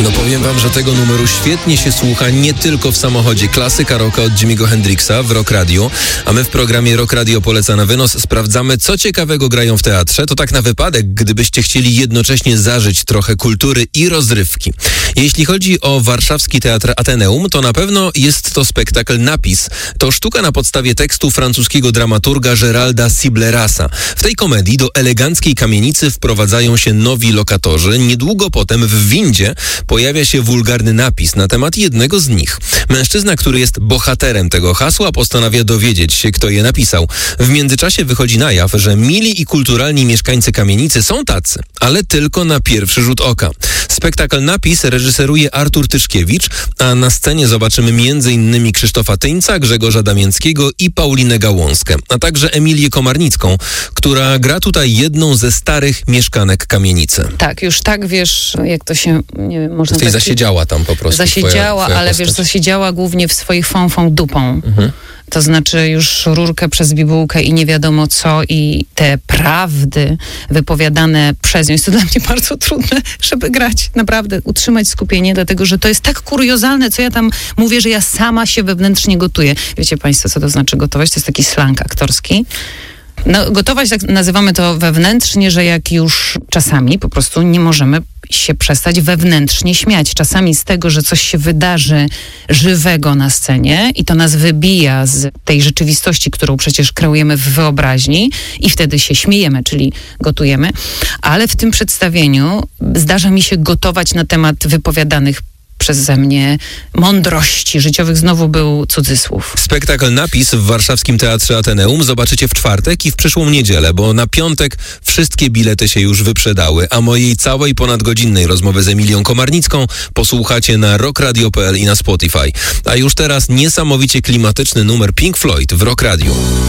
No powiem wam, że tego numeru świetnie się słucha nie tylko w samochodzie. Klasyka rocka od Jimmy'ego Hendrixa w Rock Radio, a my w programie Rock Radio poleca na wynos sprawdzamy, co ciekawego grają w teatrze. To tak na wypadek, gdybyście chcieli jednocześnie zażyć trochę kultury i rozrywki. Jeśli chodzi o warszawski Teatr Ateneum, to na pewno jest to spektakl Napis. To sztuka na podstawie tekstu francuskiego dramaturga Géralda Siblerasa. W tej komedii do eleganckiej kamienicy wprowadzają się nowi lokatorzy. Niedługo potem w windzie pojawia się wulgarny napis na temat jednego z nich. Mężczyzna, który jest bohaterem tego hasła, postanawia dowiedzieć się, kto je napisał. W międzyczasie wychodzi na jaw, że mili i kulturalni mieszkańcy kamienicy są tacy, ale tylko na pierwszy rzut oka. Spektakl Napis reżyseruje Artur Tyszkiewicz, a na scenie zobaczymy m.in. Krzysztofa Tyńca, Grzegorza Damięckiego i Paulinę Gałązkę, a także Emilię Komarnicką, która gra tutaj jedną ze starych mieszkanek kamienicy. Tak, już tak wiesz, jak to się, nie wiem, można Jesteś zasiedziała tam po prostu. Zasiedziała, twoja ale postać. wiesz, zasiedziała głównie w swoich fąfą dupą. To znaczy już rurkę przez bibułkę i nie wiadomo co i te prawdy wypowiadane przez nią. Jest to dla mnie bardzo trudne, żeby grać, naprawdę utrzymać skupienie, dlatego że to jest tak kuriozalne, co ja tam mówię, że ja sama się wewnętrznie gotuję. Wiecie państwo, co to znaczy gotować? To jest taki slang aktorski. No, gotować, tak nazywamy to wewnętrznie, że jak już czasami po prostu nie możemy się przestać wewnętrznie śmiać. Czasami z tego, że coś się wydarzy żywego na scenie i to nas wybija z tej rzeczywistości, którą przecież kreujemy w wyobraźni i wtedy się śmiejemy, czyli gotujemy. Ale w tym przedstawieniu zdarza mi się gotować na temat wypowiadanych przeze mnie mądrości życiowych. Znowu był cudzysłów. Spektakl Napis w warszawskim Teatrze Ateneum zobaczycie w czwartek i w przyszłą niedzielę, bo na piątek wszystkie bilety się już wyprzedały, a mojej całej ponadgodzinnej rozmowy z Emilią Komarnicką posłuchacie na rockradio.pl i na Spotify. A już teraz niesamowicie klimatyczny numer Pink Floyd w Rock Radio.